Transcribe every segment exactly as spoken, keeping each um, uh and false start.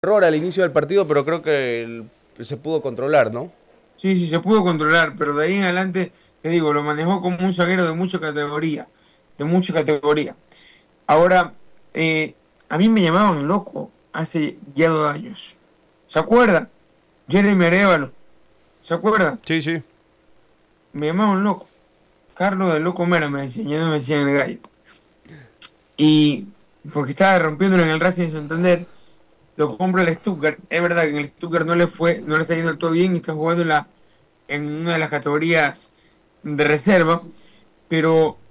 error al inicio del partido, pero creo que el- se pudo controlar, ¿no? Sí, sí, se pudo controlar, pero de ahí en adelante, te digo, lo manejó como un zaguero de mucha categoría, de mucha categoría. Ahora, eh, a mí me llamaban loco hace ya dos años. ¿Se acuerda? Jeremy Arevalo, ¿se acuerda? Sí, sí. Me llamaban loco. Carlos de Loco Mera me decían, ya no me decían el gallo. Y porque estaba rompiéndolo en el Racing de Santander, lo compra el Stuttgart. Es verdad que en el Stuttgart no le fue, no le está yendo del todo bien y está jugando en, la, en una de las categorías de reserva, pero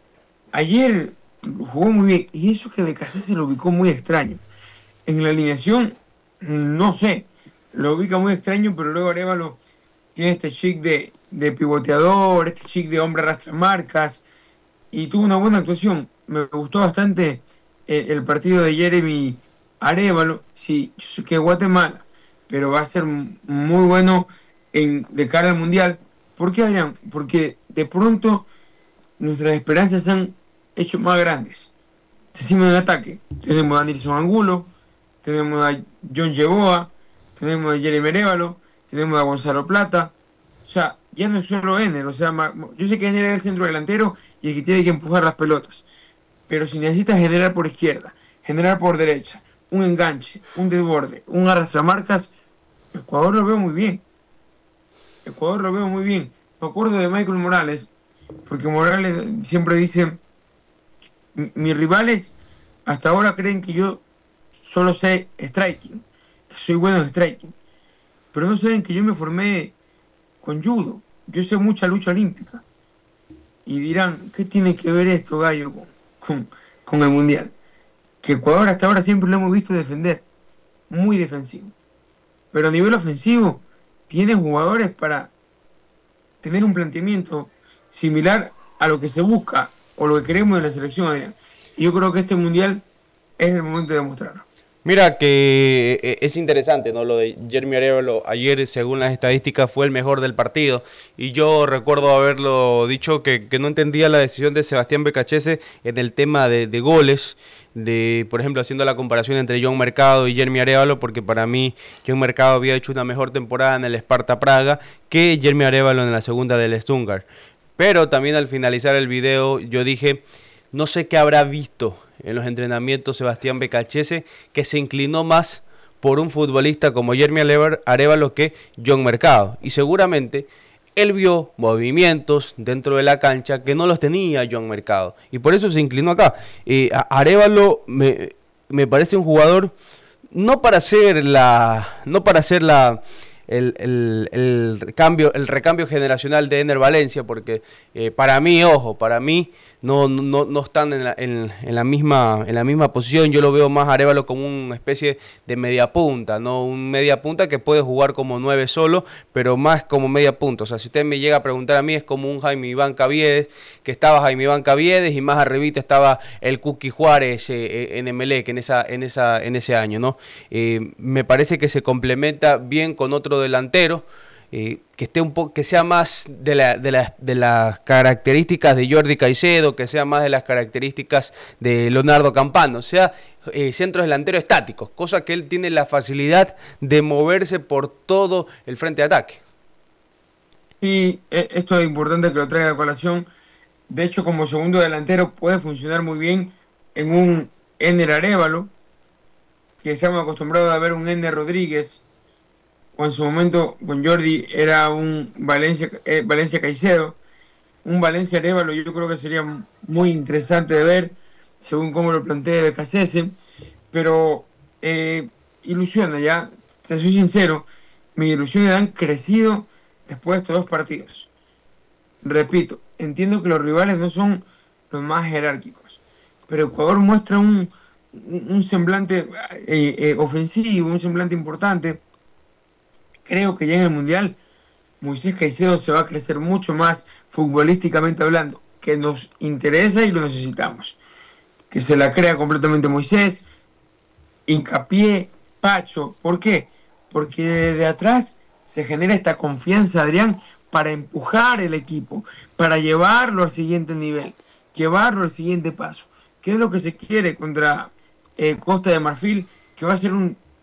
ayer jugó muy bien. Y eso que Becasé se lo ubicó muy extraño. En la alineación, no sé, lo ubica muy extraño, pero luego Arevalo tiene este chic de, de pivoteador, este chic de hombre arrastra marcas, y tuvo una buena actuación. Me gustó bastante el, el partido de Jeremy Arevalo. Sí, yo sé que Guatemala, pero va a ser m- muy bueno en, de cara al Mundial. ¿Por qué, Adrián? Porque de pronto nuestras esperanzas se han hecho más grandes. Decimos en ataque, tenemos a Nilson Angulo, tenemos a John Yeboa, tenemos a Jeremy Arevalo, tenemos a Gonzalo Plata. O sea, ya no es solo Ener, o sea, ma- yo sé que Ener es el centro delantero y el que tiene que empujar las pelotas, pero si necesitas generar por izquierda, generar por derecha, un enganche, un desborde, un arrastramarcas, Ecuador lo veo muy bien. Ecuador lo veo muy bien. Me acuerdo de Michael Morales, porque Morales siempre dice, "Mi- mis rivales hasta ahora creen que yo solo sé striking, que soy bueno en striking, pero no saben que yo me formé con judo, yo sé mucha lucha olímpica y dirán, ¿qué tiene que ver esto, gallo, con, con, con el mundial? Que Ecuador hasta ahora siempre lo hemos visto defender, muy defensivo, pero a nivel ofensivo tiene jugadores para tener un planteamiento similar a lo que se busca o lo que queremos en la selección, Adrián. Y yo creo que este mundial es el momento de demostrarlo. Mira que eh, es interesante, ¿no? Lo de Jeremy Arevalo ayer, según las estadísticas, fue el mejor del partido. Y yo recuerdo haberlo dicho que, que no entendía la decisión de Sebastián Becachese en el tema de, de goles. De, por ejemplo, haciendo la comparación entre John Mercado y Jeremy Arevalo, porque para mí John Mercado había hecho una mejor temporada en el Sparta Praga que Jeremy Arevalo en la segunda del Stuttgart. Pero también al finalizar el video yo dije, no sé qué habrá visto en los entrenamientos Sebastián Becachese, que se inclinó más por un futbolista como Jeremy Arevalo que John Mercado. Y seguramente él vio movimientos dentro de la cancha que no los tenía John Mercado. Y por eso se inclinó acá. Eh, Arevalo me, me parece un jugador no para hacer la. No para hacer la el, el, el, recambio, el recambio generacional de Ener Valencia, porque eh, para mí, ojo, para mí no, no, no están en la, en, en, la misma, en la misma posición. Yo lo veo más a Arevalo como una especie de media punta, ¿no? Un media punta que puede jugar como nueve solo, pero más como media punta. O sea, si usted me llega a preguntar a mí, es como un Jaime Iván Caviedes, que estaba Jaime Iván Caviedes y más arribita estaba el Cookie Juárez eh, en Emelec en, esa, en, esa, en ese año, ¿no? Eh, me parece que se complementa bien con otro delantero. Eh, que esté un poco, que sea más de, la, de, la, de las características de Jordi Caicedo, que sea más de las características de Leonardo Campano, o sea, eh, centros delanteros estáticos, cosa que él tiene la facilidad de moverse por todo el frente de ataque. Y eh, esto es importante que lo traiga a colación. De hecho, como segundo delantero puede funcionar muy bien en un Ener Arevalo, que estamos acostumbrados a ver un Ener Rodríguez, o en su momento con Jordi era un Valencia, eh, Valencia Caicedo. Un Valencia Arevalo yo creo que sería muy interesante de ver, según cómo lo plantea Becasese, pero eh, ilusiona ya, te soy sincero, mis ilusiones han crecido después de estos dos partidos. Repito, entiendo que los rivales no son los más jerárquicos, pero Ecuador muestra un, un, un semblante eh, eh, ofensivo, un semblante importante. Creo que ya en el Mundial Moisés Caicedo se va a crecer mucho más futbolísticamente hablando, que nos interesa y lo necesitamos. Que se la crea completamente Moisés, hincapié, Pacho. ¿Por qué? Porque desde atrás se genera esta confianza, Adrián, para empujar el equipo, para llevarlo al siguiente nivel, llevarlo al siguiente paso. ¿Qué es lo que se quiere contra eh, Costa de Marfil? Que va a ser un,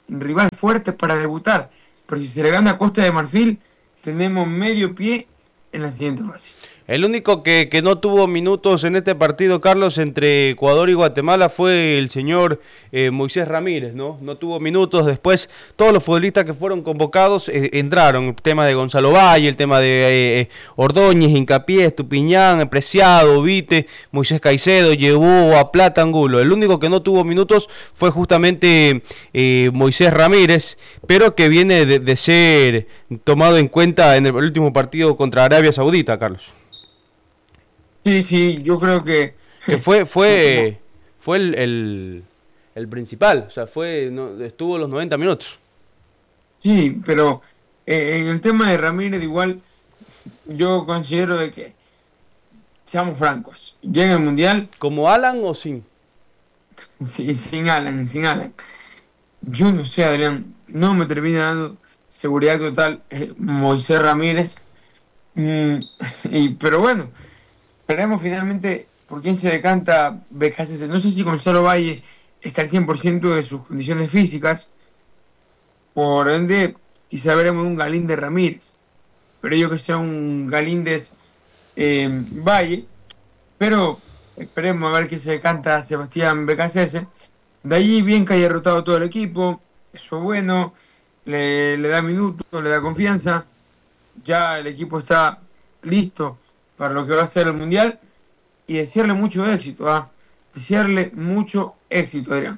rival fuerte para debutar, pero si se le gana a Costa de Marfil, tenemos medio pie en la siguiente fase. El único que, que no tuvo minutos en este partido, Carlos, entre Ecuador y Guatemala fue el señor eh, Moisés Ramírez, ¿no? No tuvo minutos. Después, todos los futbolistas que fueron convocados eh, entraron. El tema de Gonzalo Valle, el tema de eh, Ordóñez, Hincapié, Estupiñán, Preciado, Vite, Moisés Caicedo, llevó a Plata Angulo. El único que no tuvo minutos fue justamente eh, Moisés Ramírez, pero que viene de, de ser tomado en cuenta en el último partido contra Arabia Saudita, Carlos. Sí, sí, yo creo que... que fue fue fue el, el, el principal, o sea, fue no, estuvo los noventa minutos. Sí, pero eh, en el tema de Ramírez igual yo considero de que, seamos francos, llega el Mundial... ¿Como Alan o sin? Sí, sin Alan, sin Alan. Yo no sé, Adrián, no me termina dando seguridad total eh, Moisés Ramírez. Mm, y, pero bueno... Esperemos finalmente por quién se decanta Becasese. No sé si Gonzalo Valle está al cien por ciento de sus condiciones físicas. Por ende, quizá veremos un Galíndez Ramírez. Pero yo que sea un Galíndez eh, Valle. Pero esperemos a ver quién se decanta Sebastián Becasese. De allí bien que haya rotado todo el equipo. Eso es bueno. Le, le da minutos, le da confianza. Ya el equipo está listo para lo que va a ser el Mundial, y desearle mucho éxito, ¿ah? Desearle mucho éxito, Adrián.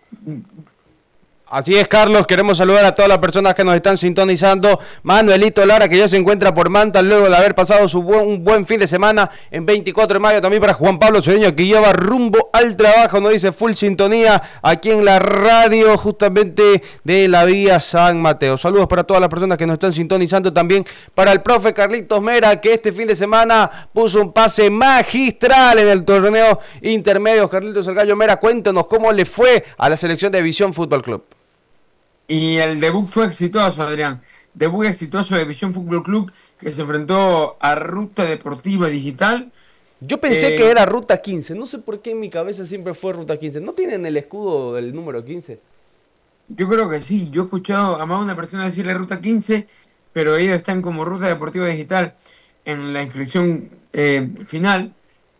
Así es, Carlos, queremos saludar a todas las personas que nos están sintonizando. Manuelito Lara, que ya se encuentra por Manta luego de haber pasado su buen, un buen fin de semana en veinticuatro de mayo. También para Juan Pablo Cedeño, que lleva rumbo al trabajo, nos dice full sintonía aquí en la radio justamente de la vía San Mateo. Saludos para todas las personas que nos están sintonizando. También para el profe Carlitos Mera, que este fin de semana puso un pase magistral en el torneo intermedio. Carlitos El Gallo Mera, cuéntanos cómo le fue a la selección de Visión Fútbol Club. Y el debut fue exitoso, Adrián. Debut exitoso de Visión Fútbol Club, que se enfrentó a Ruta Deportiva Digital. Yo pensé eh, que era Ruta quince. No sé por qué en mi cabeza siempre fue Ruta quince. ¿No tienen el escudo del número quince? Yo creo que sí. Yo he escuchado a más de una persona decirle Ruta quince, pero ellos están como Ruta Deportiva Digital en la inscripción eh, final.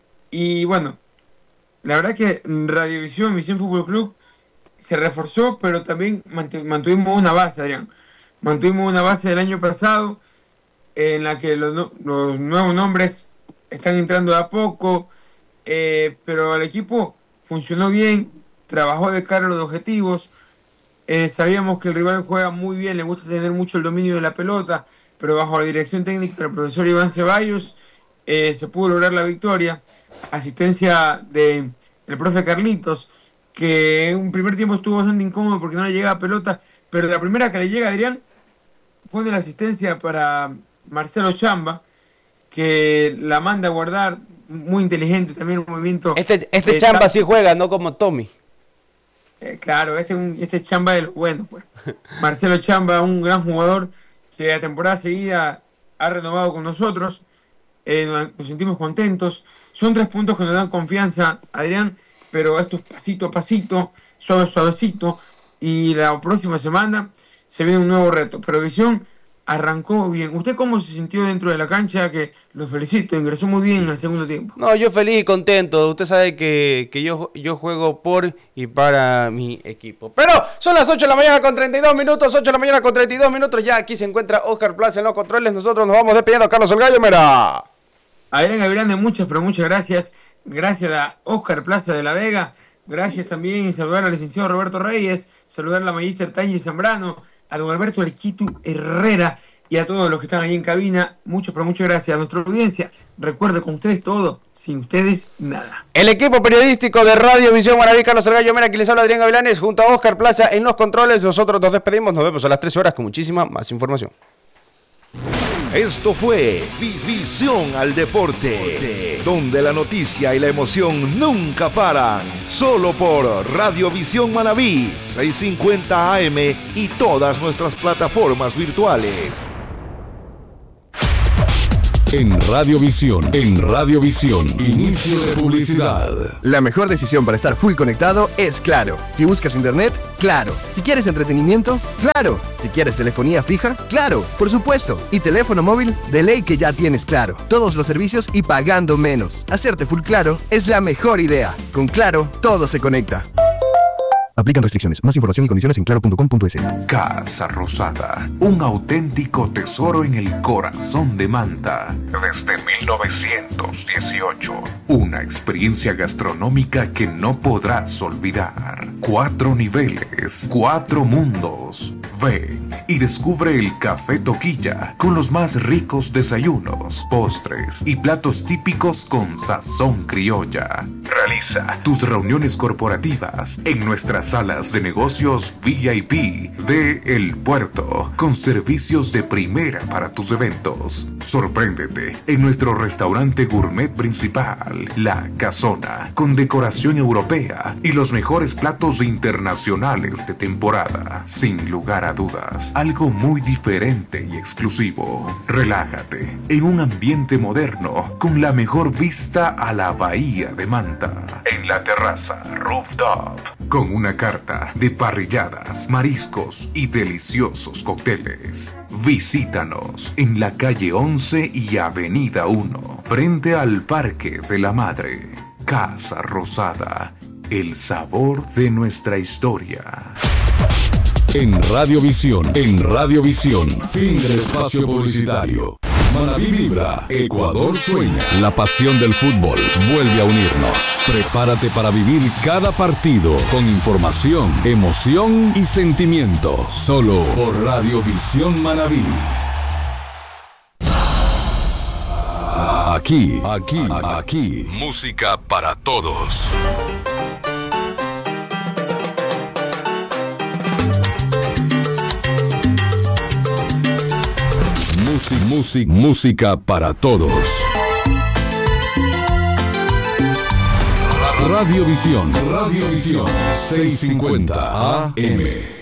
Y bueno, la verdad que Radiovisión, Visión Fútbol Club se reforzó, pero también mantuvimos una base, Adrián. Mantuvimos una base del año pasado en la que los, no, los nuevos nombres están entrando de a poco, eh, pero el equipo funcionó bien, trabajó de cara a los objetivos. Eh, sabíamos que el rival juega muy bien, le gusta tener mucho el dominio de la pelota, pero bajo la dirección técnica del profesor Iván Ceballos eh, se pudo lograr la victoria. Asistencia de, del profe Carlitos, que en un primer tiempo estuvo bastante incómodo porque no le llegaba pelota, pero la primera que le llega a Adrián pone la asistencia para Marcelo Chamba, que la manda a guardar, muy inteligente también el movimiento. Este, este Chamba Chamba sí juega, no como Tommy. Eh, claro, este, este Chamba es bueno, pues. Marcelo Chamba, un gran jugador que la temporada seguida ha renovado con nosotros, eh, nos sentimos contentos. Son tres puntos que nos dan confianza, Adrián, pero esto es pasito a pasito, suave, suavecito, y la próxima semana se viene un nuevo reto. Pero Visión arrancó bien. ¿Usted cómo se sintió dentro de la cancha? Que lo felicito, ingresó muy bien en el segundo tiempo. No, yo feliz y contento. Usted sabe que, que yo, yo juego por y para mi equipo. Pero son las ocho de la mañana con treinta y dos minutos, ocho de la mañana con treinta y dos minutos. Ya aquí se encuentra Oscar Plaza en los controles. Nosotros nos vamos despidiendo. Carlos El Gallo Mera. Adrián Gavilán, muchas, pero muchas gracias. Gracias a Oscar Plaza de la Vega. Gracias también y saludar al licenciado Roberto Reyes. Saludar a la magíster Tangi Zambrano. A don Alberto Alquitu Herrera. Y a todos los que están ahí en cabina. Muchas, pero muchas gracias a nuestra audiencia. Recuerde, con ustedes todo. Sin ustedes, nada. El equipo periodístico de Radio Visión Manaví, Carlos El Gallo Mera, aquí les habla Adrián Gavilanes, junto a Oscar Plaza en los controles. Nosotros nos despedimos. Nos vemos a las tres horas con muchísima más información. Esto fue Visión al Deporte, donde la noticia y la emoción nunca paran. Solo por Radio Visión Manaví, seiscientos cincuenta A M y todas nuestras plataformas virtuales. En Radiovisión, en Radiovisión, inicio de publicidad. La mejor decisión para estar full conectado es Claro. Si buscas internet, Claro. Si quieres entretenimiento, Claro. Si quieres telefonía fija, Claro, por supuesto. Y teléfono móvil, de ley que ya tienes Claro. Todos los servicios y pagando menos. Hacerte full Claro es la mejor idea. Con Claro, todo se conecta. Aplican restricciones. Más información y condiciones en claro punto com punto es. Casa Rosada, un auténtico tesoro en el corazón de Manta. Desde mil novecientos dieciocho. Una experiencia gastronómica que no podrás olvidar. Cuatro niveles, cuatro mundos. Ven y descubre el Café Toquilla con los más ricos desayunos, postres y platos típicos con sazón criolla. Realiza tus reuniones corporativas en nuestras salas de negocios V I P de El Puerto, con servicios de primera para tus eventos. Sorpréndete en nuestro restaurante gourmet principal, La Casona, con decoración europea y los mejores platos internacionales de temporada. Sin lugar a dudas, algo muy diferente y exclusivo. Relájate en un ambiente moderno con la mejor vista a la bahía de Manta. En la terraza Rooftop, con una carta de parrilladas, mariscos y deliciosos cócteles. Visítanos en la calle once y avenida uno, frente al Parque de la Madre. Casa Rosada, el sabor de nuestra historia. En Radiovisión, en Radiovisión, fin del espacio publicitario. Manabí vibra, Ecuador sueña. La pasión del fútbol vuelve a unirnos. Prepárate para vivir cada partido con información, emoción y sentimiento. Solo por Radiovisión Manabí. Aquí, aquí, aquí. Música para todos. Music, music, música para todos. Radiovisión, Radiovisión, seiscientos cincuenta A M.